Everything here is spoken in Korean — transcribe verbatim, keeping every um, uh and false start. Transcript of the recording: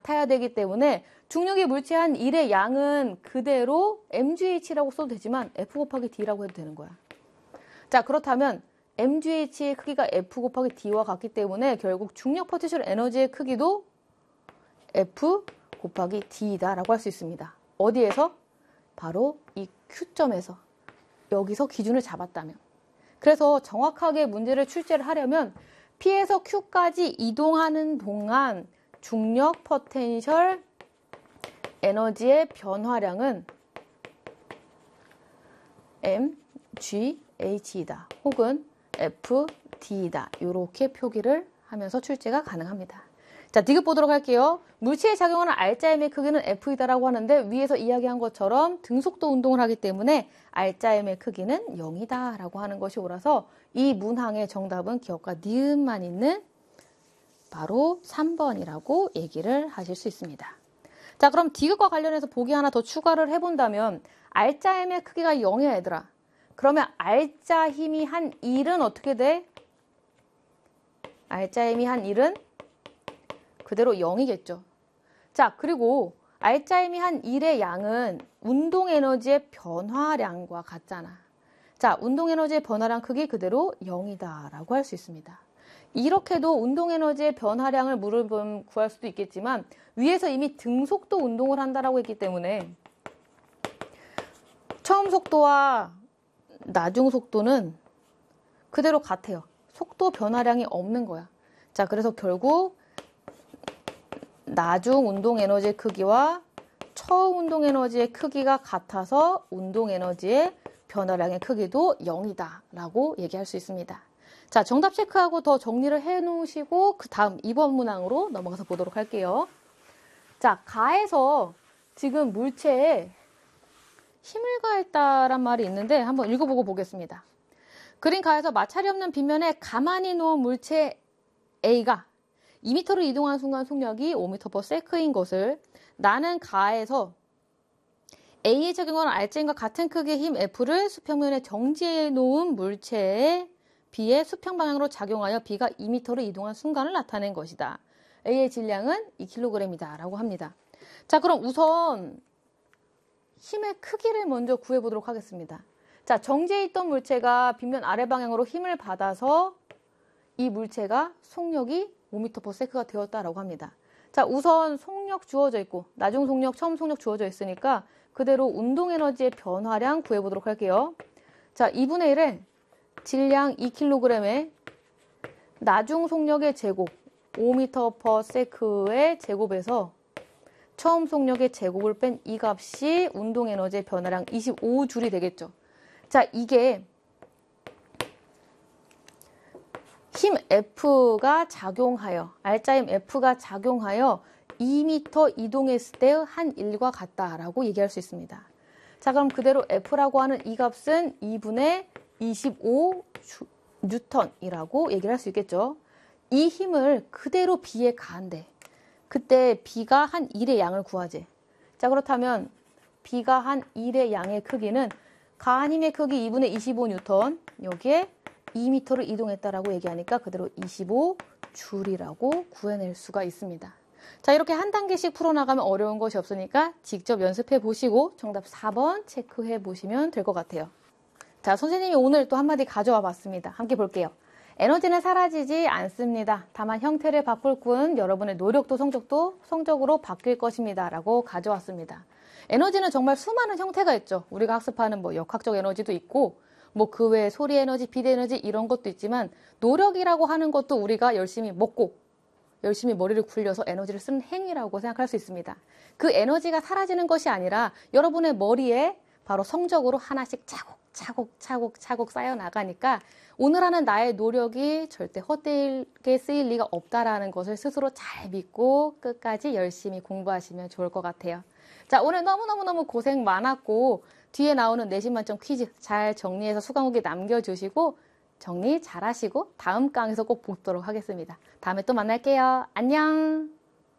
같아야 되기 때문에 중력이 물체한 일의 양은 그대로 엠지에이치라고 써도 되지만 F 곱하기 D라고 해도 되는 거야. 자, 그렇다면 엠지에이치의 크기가 F 곱하기 D와 같기 때문에 결국 중력 포텐셜 에너지의 크기도 F 곱하기 D이다라고 할 수 있습니다. 어디에서? 바로 이 Q점에서. 여기서 기준을 잡았다면. 그래서 정확하게 문제를 출제를 하려면 P에서 Q까지 이동하는 동안 중력 포텐셜 에너지의 변화량은 엠지에이치이다. 혹은 에프디이다. 이렇게 표기를 하면서 출제가 가능합니다. 자, 디귿 보도록 할게요. 물체에 작용하는 알짜임의 크기는 F이다라고 하는데 위에서 이야기한 것처럼 등속도 운동을 하기 때문에 알짜임의 크기는 영이다라고 하는 것이 옳아서 이 문항의 정답은 기억과 니은만 있는 바로 삼 번이라고 얘기를 하실 수 있습니다. 자, 그럼 디귿과 관련해서 보기 하나 더 추가를 해본다면 알짜임의 크기가 영이야, 얘들아. 그러면 알짜 힘이 한 일은 어떻게 돼? 알짜 힘이 한 일은 그대로 영이겠죠. 자, 그리고 알짜 힘이 한 일의 양은 운동 에너지의 변화량과 같잖아. 자, 운동 에너지의 변화량 크기 그대로 영이다라고 할 수 있습니다. 이렇게도 운동 에너지의 변화량을 물어보면 구할 수도 있겠지만 위에서 이미 등속도 운동을 한다라고 했기 때문에 처음 속도와 나중 속도는 그대로 같아요. 속도 변화량이 없는 거야. 자, 그래서 결국 나중 운동 에너지의 크기와 처음 운동 에너지의 크기가 같아서 운동 에너지의 변화량의 크기도 영이다라고 얘기할 수 있습니다. 자, 정답 체크하고 더 정리를 해 놓으시고 그 다음 이 번 문항으로 넘어가서 보도록 할게요. 자, 가에서 지금 물체에 힘을 가했다란 말이 있는데 한번 읽어보고 보겠습니다. 그린 가에서 마찰이 없는 빗면에 가만히 놓은 물체 A가 이 미터를 이동하는 순간 속력이 오 미터 퍼 세컨드인 것을 나는 가에서 A에 적용하는 알짜임과 같은 크기의 힘 F를 수평면에 정지해 놓은 물체에 B의 수평 방향으로 작용하여 B가 이 미터를 이동한 순간을 나타낸 것이다. A의 질량은 이 킬로그램이다 라고 합니다. 자, 그럼 우선 힘의 크기를 먼저 구해보도록 하겠습니다. 자, 정지해 있던 물체가 빗면 아래 방향으로 힘을 받아서 이 물체가 속력이 오 미터 퍼 세컨드가 되었다라고 합니다. 자, 우선 속력 주어져 있고 나중 속력, 처음 속력 주어져 있으니까 그대로 운동 에너지의 변화량 구해보도록 할게요. 자, 이분의 일에 질량 이 킬로그램에 나중 속력의 제곱 오 미터 퍼 세컨드의 제곱에서 처음 속력의 제곱을 뺀 이 값이 운동 에너지의 변화량 이십오 줄이 되겠죠. 자, 이게 힘 F가 작용하여, 알짜힘 F가 작용하여 이 미터 이동했을 때의 한 일과 같다라고 얘기할 수 있습니다. 자, 그럼 그대로 F라고 하는 이 값은 이분의 이십오 뉴턴이라고 얘기를 할 수 있겠죠. 이 힘을 그대로 B에 가한대. 그때 B가 한 일의 양을 구하지. 자, 그렇다면 B가 한 일의 양의 크기는 가한 힘의 크기 이분의 이십오 뉴턴, 여기에 이 미터를 이동했다라고 얘기하니까 그대로 이십오 줄이라고 구해낼 수가 있습니다. 자, 이렇게 한 단계씩 풀어나가면 어려운 것이 없으니까 직접 연습해 보시고 정답 사 번 체크해 보시면 될 것 같아요. 자, 선생님이 오늘 또 한마디 가져와 봤습니다. 함께 볼게요. 에너지는 사라지지 않습니다. 다만 형태를 바꿀 뿐 여러분의 노력도 성적도 성적으로 바뀔 것입니다. 라고 가져왔습니다. 에너지는 정말 수많은 형태가 있죠. 우리가 학습하는 뭐 역학적 에너지도 있고 뭐 그 외에 소리 에너지, 빛 에너지 이런 것도 있지만 노력이라고 하는 것도 우리가 열심히 먹고 열심히 머리를 굴려서 에너지를 쓰는 행위라고 생각할 수 있습니다. 그 에너지가 사라지는 것이 아니라 여러분의 머리에 바로 성적으로 하나씩 차곡차곡 차곡 차곡 쌓여 나가니까 오늘 하는 나의 노력이 절대 헛되게 쓰일 리가 없다라는 것을 스스로 잘 믿고 끝까지 열심히 공부하시면 좋을 것 같아요. 자, 오늘 너무너무너무 고생 많았고 뒤에 나오는 내신 만점 퀴즈 잘 정리해서 수강 후기 남겨주시고 정리 잘 하시고 다음 강에서 꼭 보도록 하겠습니다. 다음에 또 만날게요. 안녕.